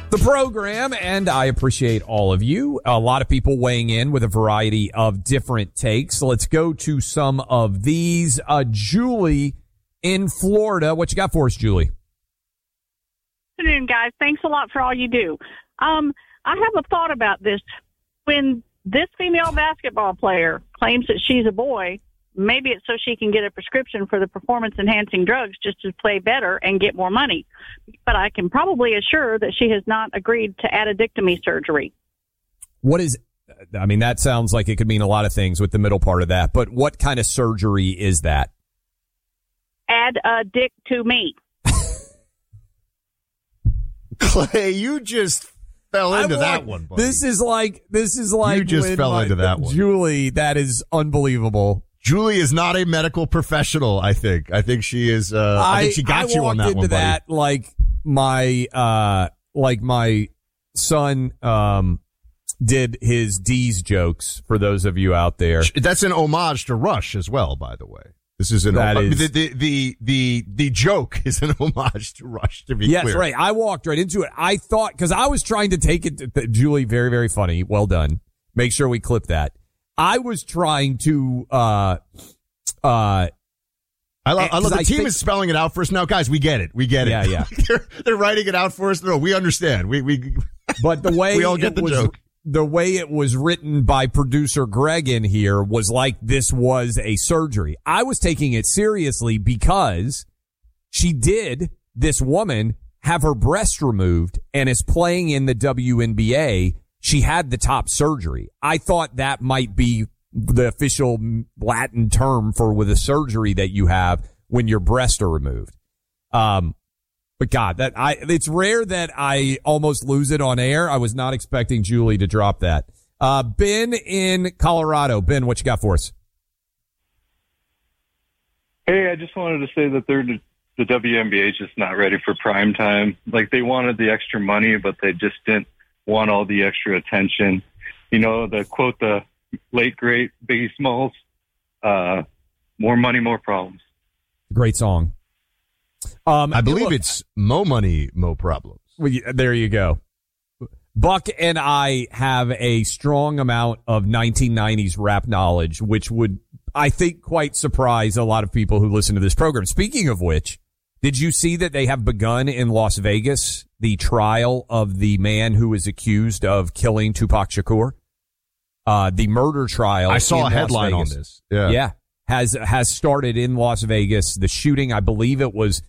the program, and I appreciate all of you. A lot of people weighing in with a variety of different takes. Let's go to some of these. Julie in Florida. What you got for us, Julie? Good afternoon, guys. Thanks a lot for all you do. I have a thought about this. When this female basketball player claims that she's a boy, maybe it's so she can get a prescription for the performance-enhancing drugs just to play better and get more money. But I can probably assure that she has not agreed to addictomy surgery. What is, I mean, that sounds like it could mean a lot of things with the middle part of that, but what kind of surgery is that? Add a dick to me. Clay, you just fell into that one, buddy. This is like you just fell into that one. Julie, that is unbelievable. Julie is not a medical professional, I think. I think she is, I think she got you on that one, buddy. I walked into that like my son, did his D's jokes, for those of you out there. That's an homage to Rush as well, by the way. This is the joke is an homage to Rush, to be clear. Yes, right. I walked right into it. I thought, cause I was trying to take it, Julie, very, very funny. Well done. Make sure we clip that. I was trying to, I love the team is spelling it out for us now. Guys, we get it. We get it. Yeah, yeah. they're writing it out for us. No, we understand. But the way we all get the joke. The way it was written by producer Greg in here was like this was a surgery. I was taking it seriously because this woman, have her breast removed and is playing in the WNBA. She had the top surgery. I thought that might be the official Latin term for with a surgery that you have when your breasts are removed. But God, it's rare that I almost lose it on air. I was not expecting Julie to drop that. Ben in Colorado. Ben, what you got for us? Hey, I just wanted to say that the WNBA is just not ready for prime time. Like, they wanted the extra money, but they just didn't want all the extra attention. You know, the late, great Biggie Smalls, more money, more problems. Great song. I believe it's Mo Money, Mo Problems. Well, there you go. Buck and I have a strong amount of 1990s rap knowledge, which would, I think, quite surprise a lot of people who listen to this program. Speaking of which, did you see that they have begun in Las Vegas the trial of the man who is accused of killing Tupac Shakur? The murder trial. I saw a headline on this. Yeah. Has started in Las Vegas. The shooting, I believe it was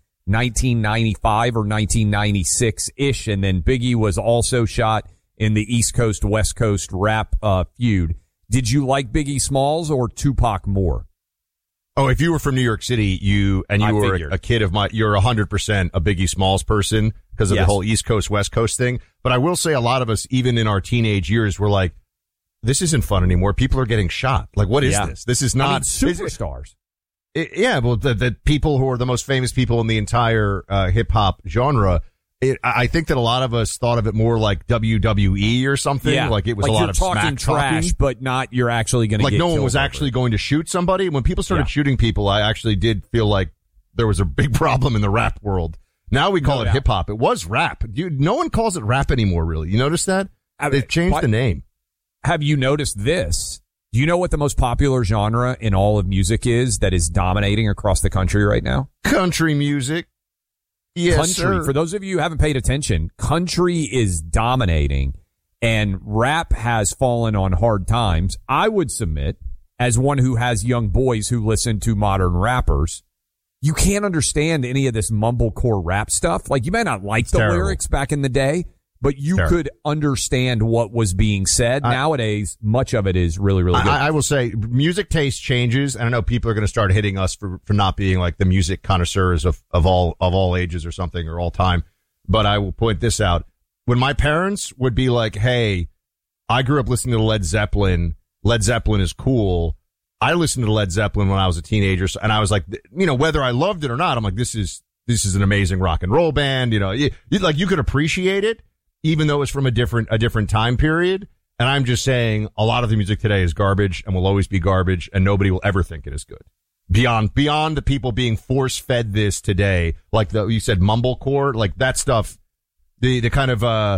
1995 or 1996-ish. And then Biggie was also shot in the East Coast, West Coast rap feud. Did you like Biggie Smalls or Tupac more? Oh, if you were from New York City, you were a kid of you're 100% a Biggie Smalls person because of the whole East Coast, West Coast thing. But I will say a lot of us, even in our teenage years, were like, this isn't fun anymore. People are getting shot. Like, what is this? This is not superstars. Well, the people who are the most famous people in the entire hip hop genre. I think that a lot of us thought of it more like WWE or something. Yeah. Like it was a lot of smack trash, but not you're actually going to like get no one killed was actually going to shoot somebody. When people started shooting people, I actually did feel like there was a big problem in the rap world. Now we call it hip hop. It was rap. No one calls it rap anymore, really. You notice that? They've changed the name. Have you noticed this? Do you know what the most popular genre in all of music is that is dominating across the country right now? Country music. Yes, country. sir. For those of you who haven't paid attention, country is dominating and rap has fallen on hard times. I would submit, as one who has young boys who listen to modern rappers, you can't understand any of this mumblecore rap stuff. Like, you may not like the lyrics back in the day, but you could understand what was being said. Nowadays, much of it is really, really good. I will say music taste changes. And I know people are going to start hitting us for not being like the music connoisseurs of all ages or something or all time. But I will point this out. When my parents would be like, hey, I grew up listening to Led Zeppelin. Led Zeppelin is cool. I listened to Led Zeppelin when I was a teenager. And I was like, you know, whether I loved it or not, I'm like, this is an amazing rock and roll band. You know, you could appreciate it, even though it's from a different time period. And I'm just saying a lot of the music today is garbage and will always be garbage, and nobody will ever think it is good. Beyond the people being force fed this today, like you said, mumblecore, like that stuff, the kind of,